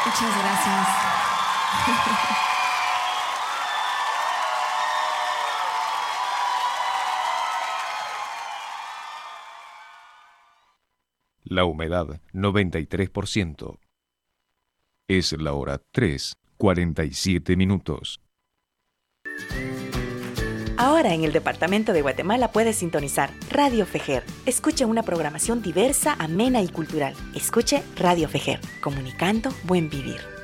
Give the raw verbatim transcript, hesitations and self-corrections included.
Muchas gracias. La humedad, noventa y tres por ciento. Es la hora tres, cuarenta y siete minutos. Ahora en el departamento de Guatemala puedes sintonizar Radio Fejer. Escuche una programación diversa, amena y cultural. Escuche Radio Fejer, comunicando buen vivir.